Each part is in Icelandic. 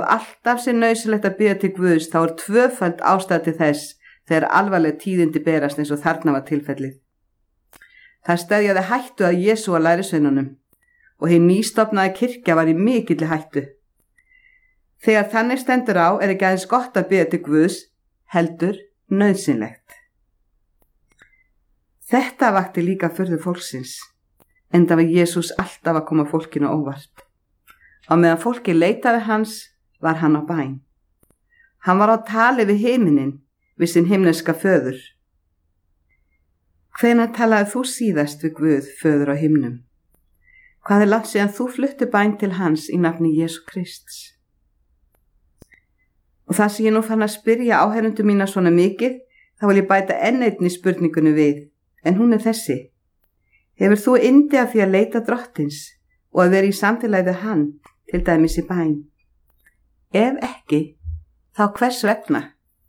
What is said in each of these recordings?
Þótt alltaf sé nauðsynlegt að biðja til Guðs, þá tvöföld ástæða til þess þegar alvarleg tíðindi berast eins og þarna var tilfellið. Það steðjaði hættu að Jesú að lærisveinunum og hin nýstofnaði kirkja var í mikilli hættu. Þegar þannig stendur á ekki aðeins gott að biðja til Guðs, heldur nauðsynlegt. Þetta vakti líka furðu fólksins, enda var Jesús alltaf að koma fólkinu óvart. Á meðan fólki leitaði hans var hann á bæn. Hann var á tali við himinin, við sinn himneska föður. Hvenær talaði þú síðast við Guð, föður á himnum? Hvað langt síðan þú flutti bæn til hans í nafni Jesú Krists? Og það sem ég nú fann að spyrja áheyrendum mína svona mikið, þá vil ég bæta enn einni spurningunni við, en hún er þessi. Hefur þú yndi af því að leita drottins og að vera í samfélagi við hann, til dæmis í bæn? Ef ekki, þá hvers vegna?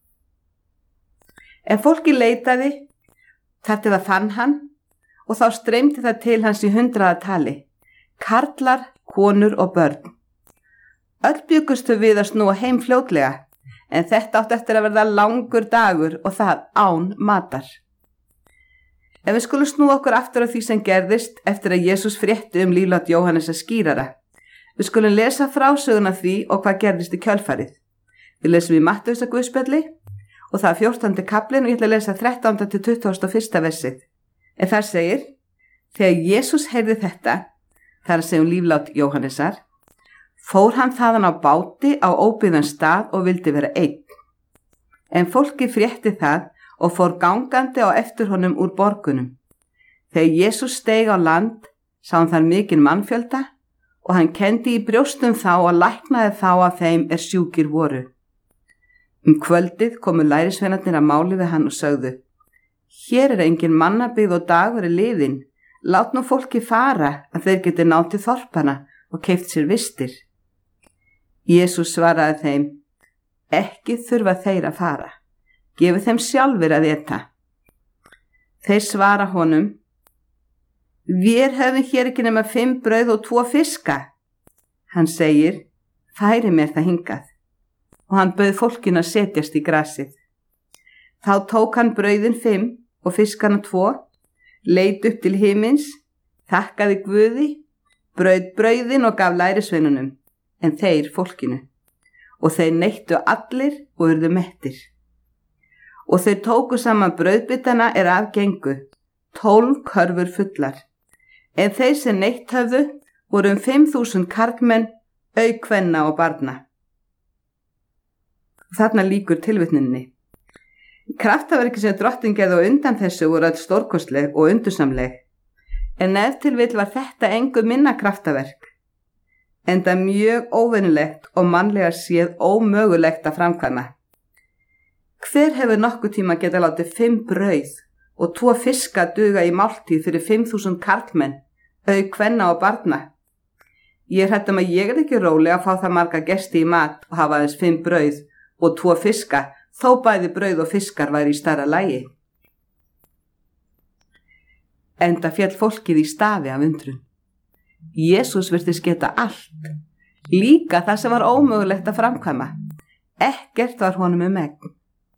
En fólki leitaði, þar til það fann hann, og þá streymdi það til hans í 100 tali, karlar, konur og börn. Öll bjuggustu við að snúa heim fljótlega, en þetta átti eftir að verða langur dagur og það án matar. Ef við skulum snúa okkur aftur á því sem gerðist eftir að Jesús frétti líflátt Jóhannesar skírara, við skulum lesa frásöguna því og hvað gerðist í kjölfarið. Við lesum í Mattheusar guðspjalli og það 14. kaflinn og ég ætla að lesa 13. til 21. versið. En þar segir, þegar Jesús heyrði þetta, þar að segja líflát Jóhannesar, fór hann þaðan á báti á óbyggðan stað og vildi vera einn. En fólki frétti það og fór gangandi á eftir honum úr borgunum. Þegar Jesús steig á land, sá hann þar mikinn mannfjölda og hann kenndi í brjóstum þá og læknaði þá af þeim sjúkir voru. Kvöldið komu lærisveinarnir að máli við hann og sögðu, hér engin mannabyggð og dagur liðinn, lát nú fólki fara að þeir geti náð til þorpana og keypt sér vistir. Jesús svaraði þeim, ekki þurfa þeir að fara, gefið þeim sjálfir að éta. Þeir svara honum, við höfum hér ekki nema 5 brauð og 2 fiska. Hann segir, færi mér það hingað. Og hann bauð fólkinu að setjast í grasið. Þá tók hann brauðin 5 og fiskana 2, leit upp til himins, þakkaði Guði, braut brauðin og gaf lærisveinunum, en þeir fólkinu. Og þeir neittu allir og urðu mettir. Og þeir tóku saman brauðbitana afgengu, 12 körfur fullar. En þeir sem neitt höfðu voru 5.000 karlmenn, auk kvenna og barna. Þarna lýkur tilvitnuninni. Kraftaverki sem drottin gerði á undan þessu voru öll stórkostleg og undursamleg. En ef til vill var þetta engu minna kraftaverk. Enda mjög óvenjulegt og mannlega séð ómögulegt að framkvæma. Hver hefur nokkuð tíma geta látið 5 brauð og 2 fiska duga í máltíð fyrir 5.000 karlmenn, auk kvenna og barna? Ég hrædd að ég ekki róleg að fá það marga gesti í mat og hafa aðeins 5 brauð og 2 fiska, þó bæði brauð og fiskar væri í stærra lagi. Enda féll fólkið í stafi af undrun. Jesús virtist geta allt, líka það sem var ómögulegt að framkvæma. Ekkert var honum megn.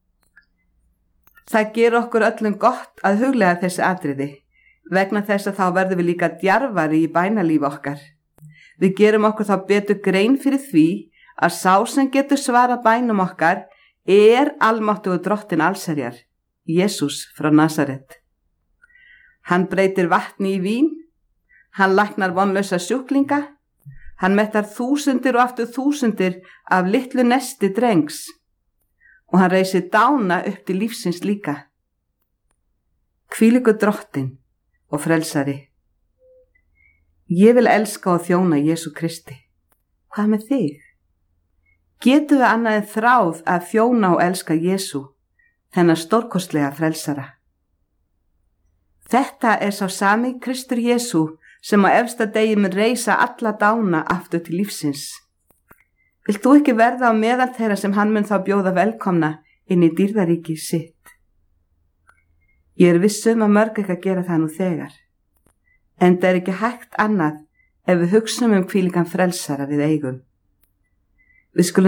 Það ger okkur öllum gott að huglega þessi atriði, vegna þess að þá verðum við líka djarfari í bænalífi okkar. Við gerum okkur þá betur grein fyrir því að sá sem getur svarað bænum okkar almáttugur drottinn allsherjar, Jesús frá Nasaret. Hann breytir vatni í vín, hann læknar vonlausa sjúklinga, hann mettar þúsundir og aftur þúsundir af litlu nesti drengs og hann reisir dána upp til lífsins líka. Hvílíkur drottinn og frelsari. Ég vil elska og þjóna Jesú Kristi. Hvað með þig? Getum við annað en þráð að þjóna og elska Jesú, þennan stórkostlega frelsara? Þetta sá sami Kristur Jesú sem á efsta degi mun reisa alla dána aftur til lífsins. Vilt þú ekki verða á meðal þeirra sem hann mun þá bjóða velkomna inn í dýrðaríki sitt? Ég viss að mörg ekki að gera það nú þegar. Enda ekki hægt annað ef við hugsum hvílíkan frelsara við eigum. Við skulum